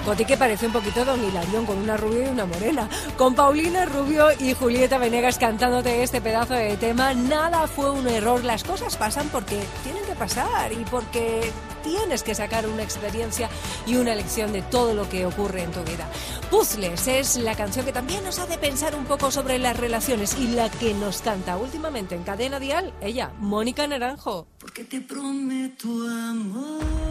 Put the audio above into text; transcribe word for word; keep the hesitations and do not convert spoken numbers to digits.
Coti que parece un poquito Don Hilarión, con una rubia y una morena. Con Paulina Rubio y Julieta Venegas cantándote este pedazo de tema. Nada fue un error, las cosas pasan porque tienen que pasar y porque tienes que sacar una experiencia y una lección de todo lo que ocurre en tu vida. Puzzles es la canción que también nos hace pensar un poco sobre las relaciones y la que nos canta últimamente en Cadena Dial, ella, Mónica Naranjo. Porque te prometo amor.